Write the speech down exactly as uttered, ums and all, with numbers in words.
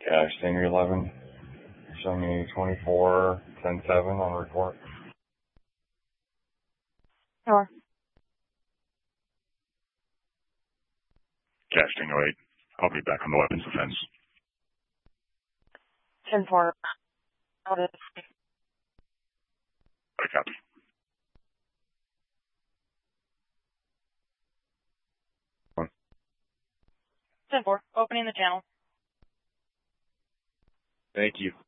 Cash Stinger eleven. Showing me twenty-four ten seven on report. Sure. Cash Stinger eight. I'll be back on the weapons defense. ten four. Out of. I copy. One. ten four. Opening the channel. Thank you.